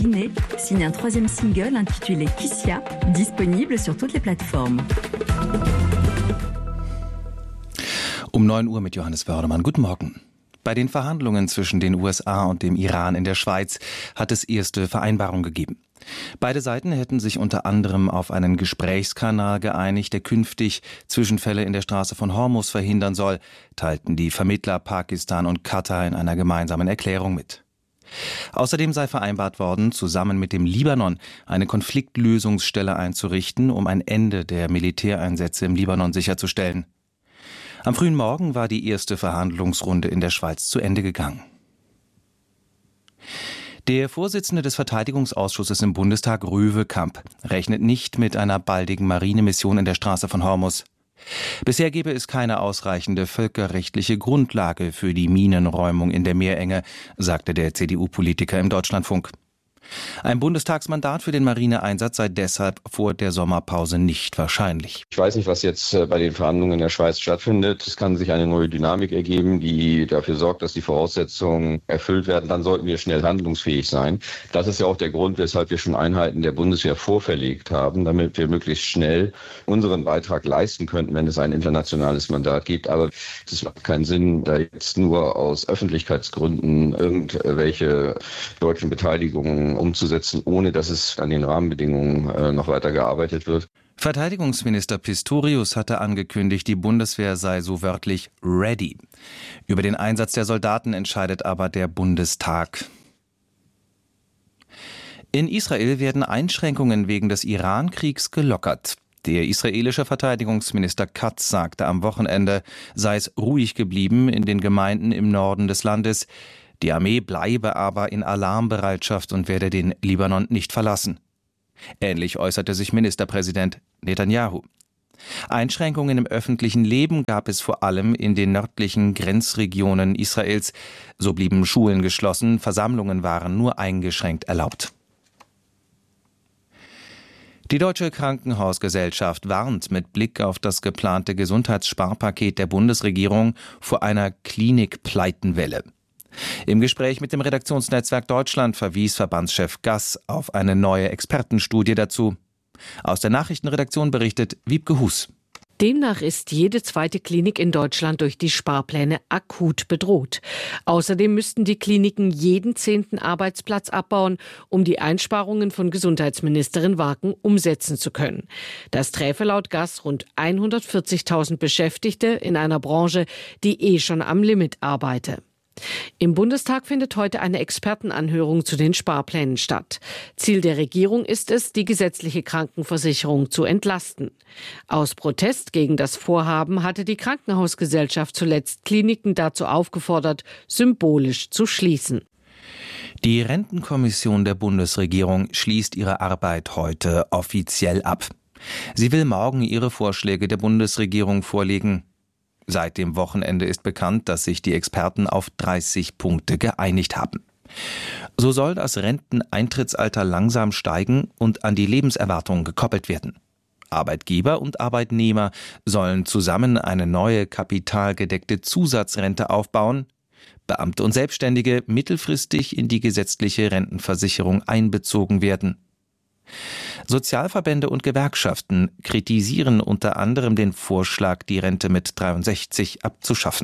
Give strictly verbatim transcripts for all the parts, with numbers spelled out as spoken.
Iné signe un troisième single intitulé Kissia, disponible sur toutes les plateformes. Um neun Uhr mit Johannes Wördemann. Guten Morgen. Bei den Verhandlungen zwischen den U S A und dem Iran in der Schweiz hat es erste Vereinbarungen gegeben. Beide Seiten hätten sich unter anderem auf einen Gesprächskanal geeinigt, der künftig Zwischenfälle in der Straße von Hormuz verhindern soll, teilten die Vermittler Pakistan und Katar in einer gemeinsamen Erklärung mit. Außerdem sei vereinbart worden, zusammen mit dem Libanon eine Konfliktlösungsstelle einzurichten, um ein Ende der Militäreinsätze im Libanon sicherzustellen. Am frühen Morgen war die erste Verhandlungsrunde in der Schweiz zu Ende gegangen. Der Vorsitzende des Verteidigungsausschusses im Bundestag, Röwe-Kamp, rechnet nicht mit einer baldigen Marinemission in der Straße von Hormuz. Bisher gebe es keine ausreichende völkerrechtliche Grundlage für die Minenräumung in der Meerenge, sagte der C D U-Politiker im Deutschlandfunk. Ein Bundestagsmandat für den Marineeinsatz sei deshalb vor der Sommerpause nicht wahrscheinlich. Ich weiß nicht, was jetzt bei den Verhandlungen in der Schweiz stattfindet. Es kann sich eine neue Dynamik ergeben, die dafür sorgt, dass die Voraussetzungen erfüllt werden. Dann sollten wir schnell handlungsfähig sein. Das ist ja auch der Grund, weshalb wir schon Einheiten der Bundeswehr vorverlegt haben, damit wir möglichst schnell unseren Beitrag leisten könnten, wenn es ein internationales Mandat gibt. Aber es macht keinen Sinn, da jetzt nur aus Öffentlichkeitsgründen irgendwelche deutschen Beteiligungen umzusetzen, ohne dass es an den Rahmenbedingungen äh, noch weiter gearbeitet wird. Verteidigungsminister Pistorius hatte angekündigt, die Bundeswehr sei so wörtlich ready. Über den Einsatz der Soldaten entscheidet aber der Bundestag. In Israel werden Einschränkungen wegen des Iran-Kriegs gelockert. Der israelische Verteidigungsminister Katz sagte am Wochenende, sei es ruhig geblieben in den Gemeinden im Norden des Landes. Die Armee bleibe aber in Alarmbereitschaft und werde den Libanon nicht verlassen. Ähnlich äußerte sich Ministerpräsident Netanyahu. Einschränkungen im öffentlichen Leben gab es vor allem in den nördlichen Grenzregionen Israels. So blieben Schulen geschlossen, Versammlungen waren nur eingeschränkt erlaubt. Die Deutsche Krankenhausgesellschaft warnt mit Blick auf das geplante Gesundheitssparpaket der Bundesregierung vor einer Klinikpleitenwelle. Im Gespräch mit dem Redaktionsnetzwerk Deutschland verwies Verbandschef Gass auf eine neue Expertenstudie dazu. Aus der Nachrichtenredaktion berichtet Wiebke Hus. Demnach ist jede zweite Klinik in Deutschland durch die Sparpläne akut bedroht. Außerdem müssten die Kliniken jeden zehnten Arbeitsplatz abbauen, um die Einsparungen von Gesundheitsministerin Waken umsetzen zu können. Das träfe laut Gass rund hundertvierzigtausend Beschäftigte in einer Branche, die eh schon am Limit arbeite. Im Bundestag findet heute eine Expertenanhörung zu den Sparplänen statt. Ziel der Regierung ist es, die gesetzliche Krankenversicherung zu entlasten. Aus Protest gegen das Vorhaben hatte die Krankenhausgesellschaft zuletzt Kliniken dazu aufgefordert, symbolisch zu schließen. Die Rentenkommission der Bundesregierung schließt ihre Arbeit heute offiziell ab. Sie will morgen ihre Vorschläge der Bundesregierung vorlegen. Seit dem Wochenende ist bekannt, dass sich die Experten auf dreißig Punkte geeinigt haben. So soll das Renteneintrittsalter langsam steigen und an die Lebenserwartung gekoppelt werden. Arbeitgeber und Arbeitnehmer sollen zusammen eine neue kapitalgedeckte Zusatzrente aufbauen, Beamte und Selbstständige mittelfristig in die gesetzliche Rentenversicherung einbezogen werden. Sozialverbände und Gewerkschaften kritisieren unter anderem den Vorschlag, die Rente mit dreiundsechzig abzuschaffen.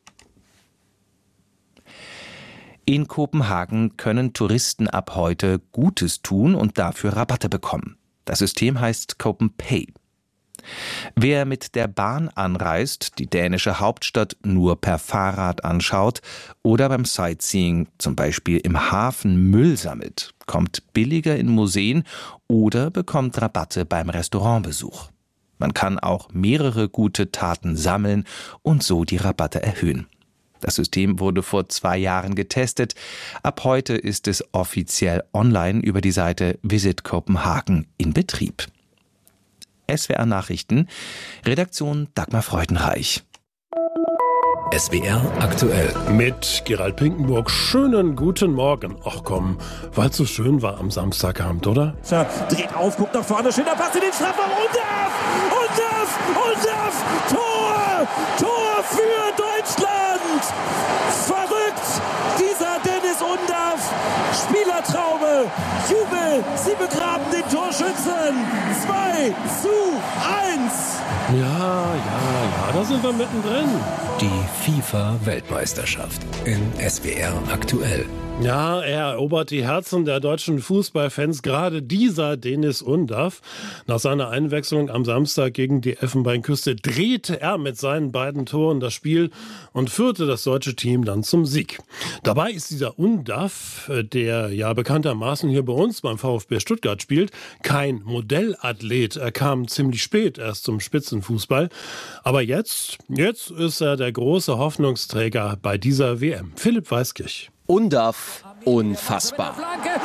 In Kopenhagen können Touristen ab heute Gutes tun und dafür Rabatte bekommen. Das System heißt CopenPay. Wer mit der Bahn anreist, die dänische Hauptstadt nur per Fahrrad anschaut oder beim Sightseeing, zum Beispiel im Hafen, Müll sammelt, kommt billiger in Museen oder bekommt Rabatte beim Restaurantbesuch. Man kann auch mehrere gute Taten sammeln und so die Rabatte erhöhen. Das System wurde vor zwei Jahren getestet. Ab heute ist es offiziell online über die Seite Visit Copenhagen in Betrieb. S W R Nachrichten, Redaktion Dagmar Freudenreich. S W R aktuell. Mit Gerald Pinkenburg. Schönen guten Morgen. Ach komm, weil es so schön war am Samstagabend, oder? Tja, dreht auf, guckt nach vorne, schöner Pass in den Strafraum und darf! Und darf! Und darf! Tor! Tor für Deutschland! Verrückt! Dieser Dennis Undaff, Spieler Traube, Jubel, sie begraben den Torschützen. zwei zu eins. Ja, ja, ja, da sind wir mittendrin. Die FIFA-Weltmeisterschaft in S W R aktuell. Ja, er erobert die Herzen der deutschen Fußballfans, gerade dieser Deniz Undav. Nach seiner Einwechslung am Samstag gegen die Elfenbeinküste drehte er mit seinen beiden Toren das Spiel und führte das deutsche Team dann zum Sieg. Dabei ist dieser Undav, der ja bekanntermaßen hier bei uns beim VfB Stuttgart spielt, kein Modellathlet. Er kam ziemlich spät erst zum Spitzenfußball. Aber jetzt, jetzt ist er der große Hoffnungsträger bei dieser W M. Philipp Weiskirch. Undav, unfassbar.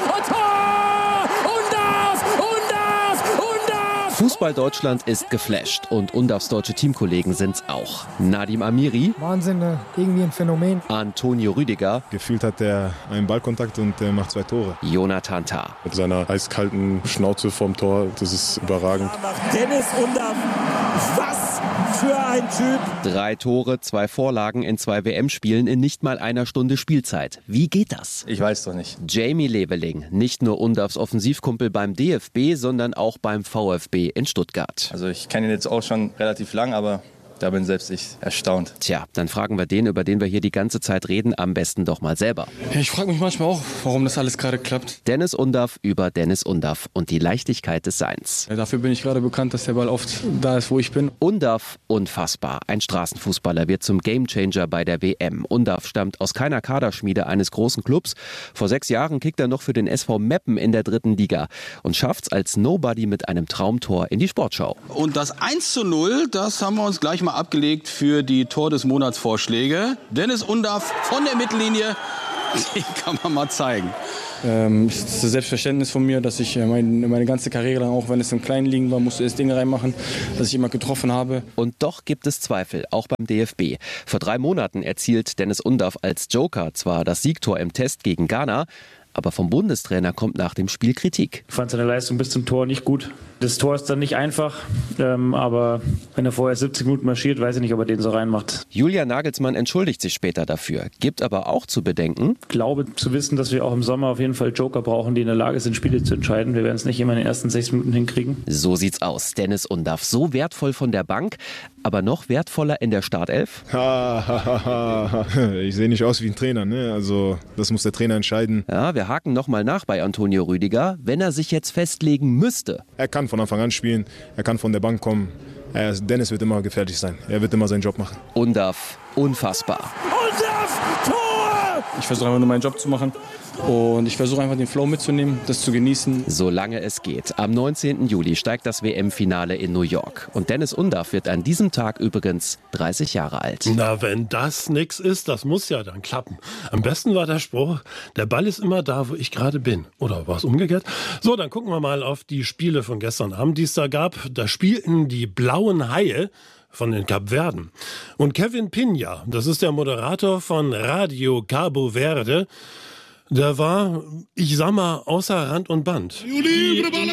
Fußball Deutschland ist geflasht und Undavs deutsche Teamkollegen sind's auch. Nadim Amiri. Wahnsinn, irgendwie ein Phänomen. Antonio Rüdiger. Gefühlt hat er einen Ballkontakt und er macht zwei Tore. Jonathan Tah. Mit seiner eiskalten Schnauze vorm Tor, das ist überragend. Deniz Undav, was für ein Typ. Drei Tore, zwei Vorlagen in zwei W M-Spielen in nicht mal einer Stunde Spielzeit. Wie geht das? Ich weiß doch nicht. Jamie Leveling, nicht nur Undavs Offensivkumpel beim D F B, sondern auch beim VfB in Stuttgart. Also ich kenne ihn jetzt auch schon relativ lang, aber da bin selbst ich erstaunt. Tja, dann fragen wir den, über den wir hier die ganze Zeit reden, am besten doch mal selber. Ja, ich frage mich manchmal auch, warum das alles gerade klappt. Deniz Undav über Deniz Undav und die Leichtigkeit des Seins. Ja, dafür bin ich gerade bekannt, dass der Ball oft da ist, wo ich bin. Undav, unfassbar. Ein Straßenfußballer wird zum Gamechanger bei der W M. Undav stammt aus keiner Kaderschmiede eines großen Clubs. Vor sechs Jahren kickt er noch für den S V Meppen in der dritten Liga und schafft's als Nobody mit einem Traumtor in die Sportschau. Und das eins zu null, das haben wir uns gleich mal abgelegt für die Tor des Monats Vorschläge. Deniz Undav von der Mittellinie, den kann man mal zeigen. Ähm, es ist das Selbstverständnis von mir, dass ich mein, meine ganze Karriere, auch wenn es im kleinen Ligen war, musste ich das Ding reinmachen, dass ich immer getroffen habe. Und doch gibt es Zweifel, auch beim D F B. Vor drei Monaten erzielt Deniz Undav als Joker zwar das Siegtor im Test gegen Ghana, aber vom Bundestrainer kommt nach dem Spiel Kritik. Ich fand seine Leistung bis zum Tor nicht gut. Das Tor ist dann nicht einfach, ähm, aber wenn er vorher siebzig Minuten marschiert, weiß ich nicht, ob er den so reinmacht. Julian Nagelsmann entschuldigt sich später dafür, gibt aber auch zu bedenken. Ich glaube zu wissen, dass wir auch im Sommer auf jeden Fall Joker brauchen, die in der Lage sind, Spiele zu entscheiden. Wir werden es nicht immer in den ersten sechs Minuten hinkriegen. So sieht's aus. Deniz Undav, so wertvoll von der Bank, aber noch wertvoller in der Startelf. Ich sehe nicht aus wie ein Trainer, ne? Also das muss der Trainer entscheiden. Ja, wir haken nochmal nach bei Antonio Rüdiger, wenn er sich jetzt festlegen müsste. Er kann von Anfang an spielen, er kann von der Bank kommen. Er, Deniz wird immer gefährlich sein, er wird immer seinen Job machen. Undav, unfassbar. Undav, Tor! Ich versuche einfach nur meinen Job zu machen und ich versuche einfach den Flow mitzunehmen, das zu genießen. Solange es geht. Am neunzehnten Juli steigt das W M-Finale in New York. Und Deniz Undav wird an diesem Tag übrigens dreißig Jahre alt. Na, wenn das nix ist, das muss ja dann klappen. Am besten war der Spruch, der Ball ist immer da, wo ich gerade bin. Oder war es umgekehrt? So, dann gucken wir mal auf die Spiele von gestern Abend, die es da gab. Da spielten die Blauen Haie von den Kapverden. Und Kevin Pina, das ist der Moderator von Radio Cabo Verde, der war, ich sag mal, außer Rand und Band.